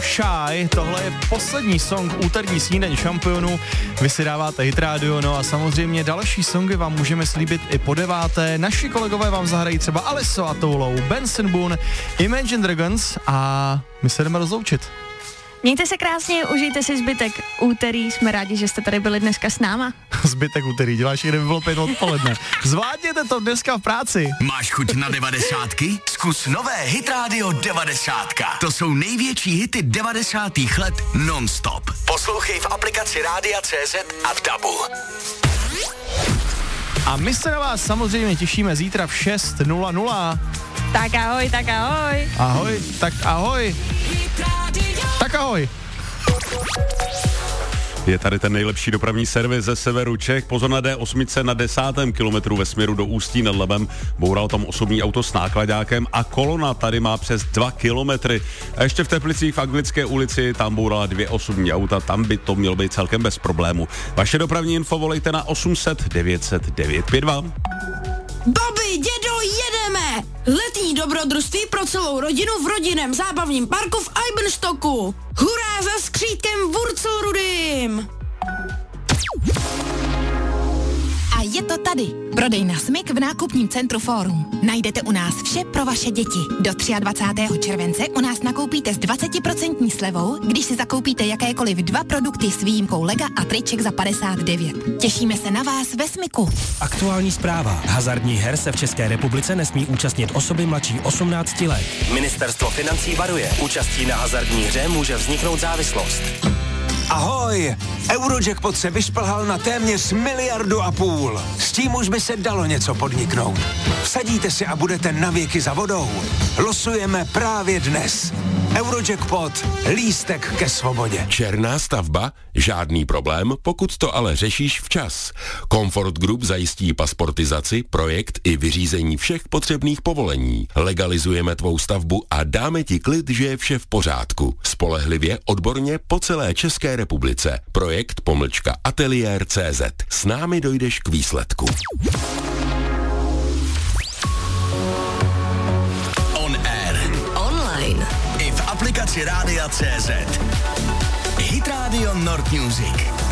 Shy, tohle je poslední song úterní snídaně šampionů, vy si dáváte Hit Radio, no a samozřejmě další songy vám můžeme slíbit i po 9. Naši kolegové vám zahrají třeba Alesso a Toulou, Benson Boone, Imagine Dragons a my se jdeme rozloučit. Mějte se krásně, užijte si zbytek úterý, jsme rádi, že jste tady byli dneska s náma. Zbytek úterý, děláš, kdyby bylo 5 odpoledne. Zvládněte to dneska v práci. Máš chuť na 90? Zkus nové Hit Radio 90. To jsou největší hity 90. let non-stop. Poslouchej v aplikaci Rádia.cz a v DABu. A my se na vás samozřejmě těšíme zítra v 6:00. Tak ahoj, tak ahoj. Ahoj, tak ahoj. Tak ahoj. Je tady ten nejlepší dopravní servis ze severu Čech. Pozor na D8 na 10. kilometru ve směru do Ústí nad Labem. Boural tam osobní auto s nákladákem a kolona tady má přes 2 kilometry. A ještě v Teplicích v Anglické ulici tam bourala 2 osobní auta. Tam by to mělo být celkem bez problému. Vaše dopravní info volejte na 800 900 952. Babi, dědo, jedeme! Letní dobrodružství pro celou rodinu v rodinném zábavním parku v Eibenstocku. Hurá za skřítkem Wurzelrudym! A je to tady. Prodejna Smyk v nákupním centru Fórum. Najdete u nás vše pro vaše děti. Do 23. července u nás nakoupíte s 20% slevou, když si zakoupíte jakékoliv 2 produkty s výjimkou lega a triček za 59. Těšíme se na vás ve Smyku. Aktuální zpráva. Hazardních her se v České republice nesmí účastnit osoby mladší 18 let. Ministerstvo financí varuje. Účastí na hazardní hře může vzniknout závislost. Ahoj! Eurojackpot se vyšplhal na téměř 1,5 miliardy. S tím už by se dalo něco podniknout. Vsadíte si a budete navěky za vodou. Losujeme právě dnes. Eurojackpot. Lístek ke svobodě. Černá stavba? Žádný problém, pokud to ale řešíš včas. Comfort Group zajistí pasportizaci, projekt i vyřízení všech potřebných povolení. Legalizujeme tvou stavbu a dáme ti klid, že je vše v pořádku. Spolehlivě, odborně po celé České republice. Projekt _ateliér.cz. S námi dojdeš k výsledku. On air. Online. I v aplikaci Rádia.cz. Hit Radio Nord Music.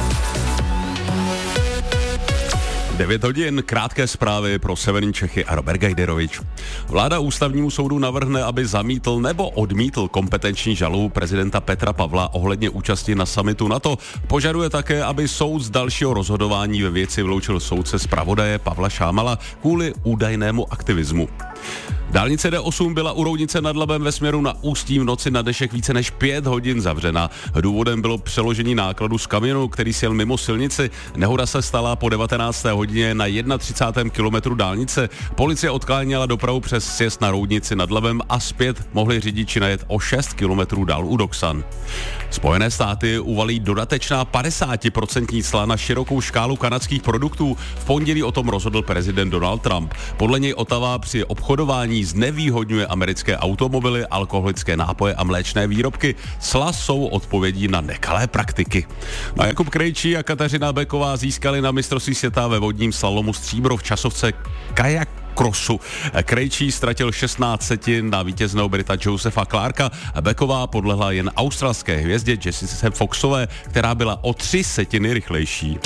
9 hodin, krátké zprávy pro severní Čechy a Robert Gajderovič. Vláda ústavnímu soudu navrhne, aby zamítl nebo odmítl kompetenční žalobu prezidenta Petra Pavla ohledně účasti na summitu NATO. Požaduje také, aby soud z dalšího rozhodování ve věci vyloučil soudce zpravodaje Pavla Šámala kvůli údajnému aktivismu. Dálnice D8 byla u Roudnice nad Labem ve směru na Ústí v noci na dešek více než 5 hodin zavřena. Důvodem bylo přeložení nákladu z kamionu, který sjel mimo silnici. Nehoda se stala po 19. hodině na 31. kilometru dálnice. Policie odkláněla dopravu přes sjezd na Roudnici nad Labem a zpět mohli řidiči najet o 6 kilometrů dál u Doksan. Spojené státy uvalí dodatečná 50% cla na širokou škálu kanadských produktů. V pondělí o tom rozhodl prezident Donald Trump. Podle něj Ottawa při obchodování znevýhodňuje americké automobily, alkoholické nápoje a mléčné výrobky. Cla jsou odpovědí na nekalé praktiky. A Jakub Krejčí a Kateřina Beková získali na mistrovství světa ve vodním slalomu stříbro v časovce kajak krosu. Krejčí ztratil 16 setin na vítězného Brita Josepha Clarka. Beková podlehla jen australské hvězdě Jessice Foxové, která byla o 3 setiny rychlejší.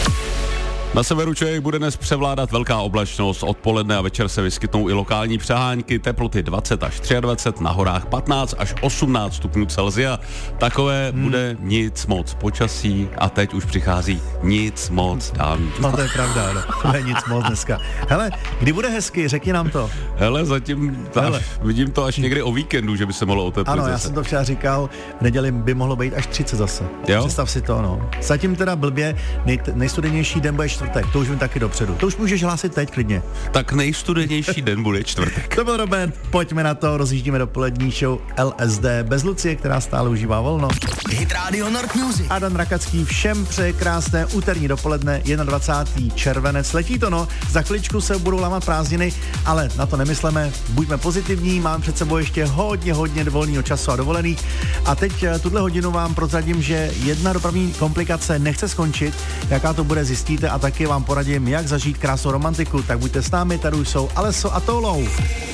Na severu Čech bude dnes převládat velká oblačnost, odpoledne a večer se vyskytnou i lokální přehánky, teploty 20 až 23, na horách 15 až 18 stupňů Celsia. Takové bude nic moc počasí a teď už přichází nic moc, Dan. No to je pravda, no. To je nic moc dneska. Hele, kdy bude hezky, řekni nám to. Hele, zatím vidím to až někdy o víkendu, že by se mohlo oteplit. Ano, zase. já jsem to včera říkal, v neděli by mohlo být až 30 zase. Jo? Představ si to, no. Zatím teda blbě, nejstudenější den bude čtvrtek, to už vím taky dopředu. To už můžeš hlásit teď klidně. Tak nejstudenější den bude čtvrtek. To byl Robert, pojďme na to, rozjíždíme dopolední show LSD bez Lucie, která stále užívá volno. Hit Radio Nord Music. Adam Rakacký všem přeje krásné úterní dopoledne, 21. červenec. Letí to, no, za chviličku se budou lámat prázdniny, ale na to nemyslíme, buďme pozitivní, mám před sebou ještě hodně volného času a dovolených. A teď tuhle hodinu vám prozradím, že jedna dopravní komplikace nechce skončit, jaká to bude, zjistíte a taky vám poradím, jak zažít krásnou romantiku, tak buďte s námi, tady už jsou Alesso a Toulou.